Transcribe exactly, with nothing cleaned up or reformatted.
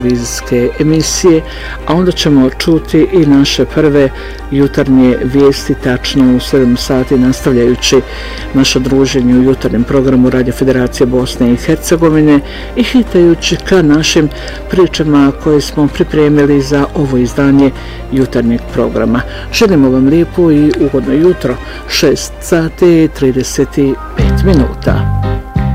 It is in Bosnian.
televizijske emisije, a onda ćemo čuti i naše prve jutarnje vijesti tačno u sedam sati, nastavljajući naše druženje u jutarnjem programu Radio Federacije Bosne i Hercegovine i hitajući ka našim pričama koje smo pripremili za ovo izdanje jutarnjeg programa. Želimo vam lijepo i ugodno jutro, šest sati i trideset pet minuta.